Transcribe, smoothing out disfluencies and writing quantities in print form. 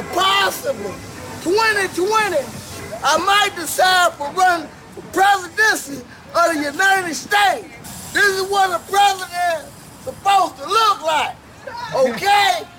that possibly 2020, I might decide for running for presidency of the United States. This is what a president is supposed to look like, okay?